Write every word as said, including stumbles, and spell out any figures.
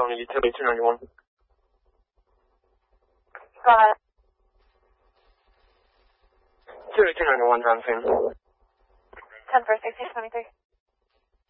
on the utility two ninety-one. Go ahead. Utility two ninety-one, time scene. ten for sixteen twenty-three.